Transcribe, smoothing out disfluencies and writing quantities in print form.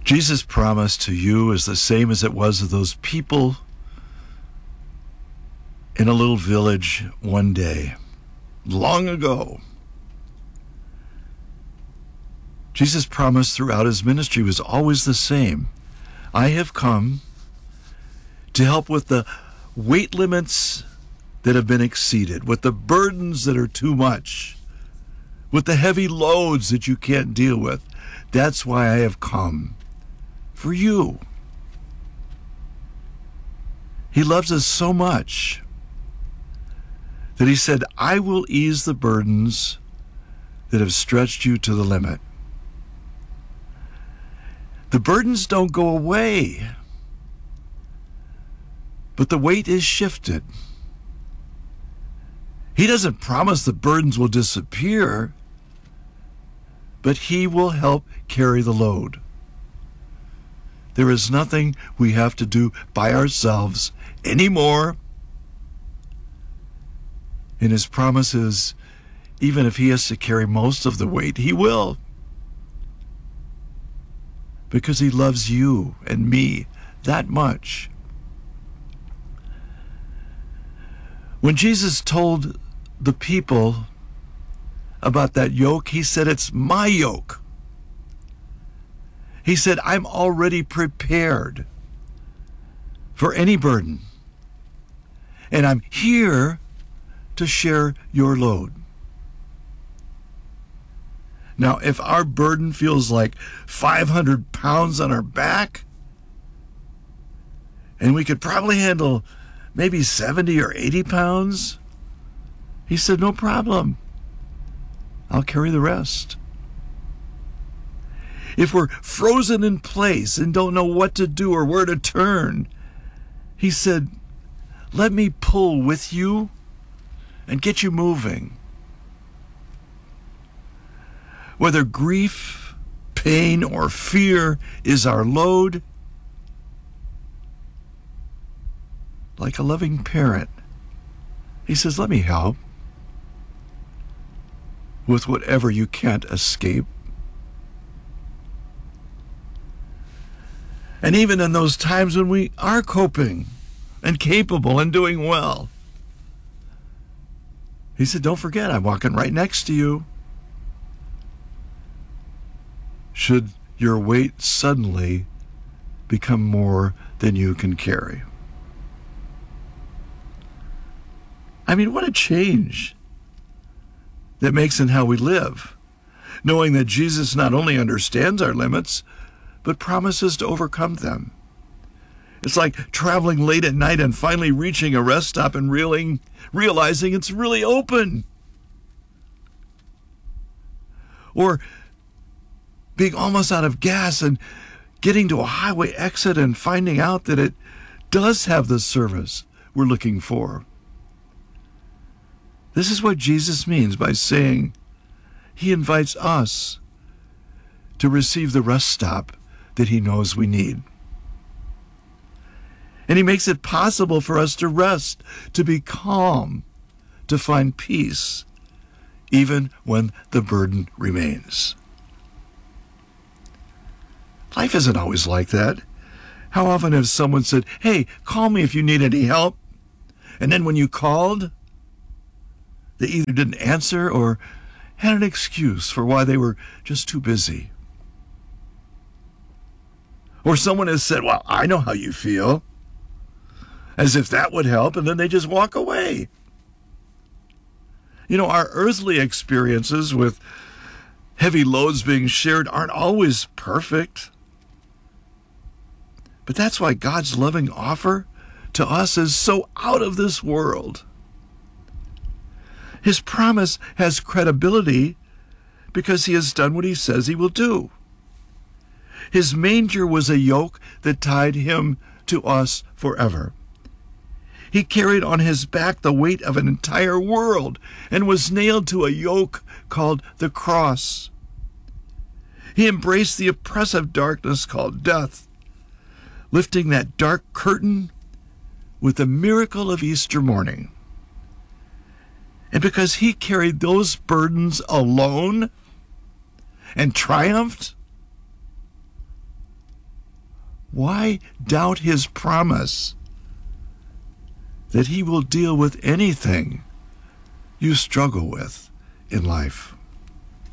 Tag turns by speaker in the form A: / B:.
A: Jesus' promise to you is the same as it was to those people in a little village one day, long ago. Jesus' promise throughout his ministry was always the same. I have come to help with the weight limits that have been exceeded, with the burdens that are too much, with the heavy loads that you can't deal with. That's why I have come. For you. He loves us so much that he said, I will ease the burdens that have stretched you to the limit. The burdens don't go away, but the weight is shifted. He doesn't promise the burdens will disappear, but he will help carry the load. There is nothing we have to do by ourselves anymore. And his promise is, even if he has to carry most of the weight, he will. Because he loves you and me that much. When Jesus told the people about that yoke, he said, it's my yoke. He said, I'm already prepared for any burden. And I'm here to share your load. Now, if our burden feels like 500 pounds on our back, and we could probably handle maybe 70 or 80 pounds, he said, no problem. I'll carry the rest. If we're frozen in place and don't know what to do or where to turn, he said, let me pull with you and get you moving. Whether grief, pain, or fear is our load, like a loving parent, he says, let me help with whatever you can't escape. And even in those times when we are coping and capable and doing well, he said, don't forget, I'm walking right next to you. Should your weight suddenly become more than you can carry. I mean, what a change that makes in how we live, knowing that Jesus not only understands our limits, but promises to overcome them. It's like traveling late at night and finally reaching a rest stop and realizing it's really open. Or being almost out of gas and getting to a highway exit and finding out that it does have the service we're looking for. This is what Jesus means by saying he invites us to receive the rest stop that he knows we need. And he makes it possible for us to rest, to be calm, to find peace, even when the burden remains. Life isn't always like that. How often has someone said, hey, call me if you need any help? And then when you called, they either didn't answer or had an excuse for why they were just too busy. Or someone has said, well, I know how you feel, as if that would help, and then they just walk away. You know, our earthly experiences with heavy loads being shared aren't always perfect. But that's why God's loving offer to us is so out of this world. His promise has credibility because he has done what he says he will do. His manger was a yoke that tied him to us forever. He carried on his back the weight of an entire world and was nailed to a yoke called the cross. He embraced the oppressive darkness called death, lifting that dark curtain with the miracle of Easter morning. And because he carried those burdens alone and triumphed, Why doubt his promise that he will deal with anything you struggle with in life?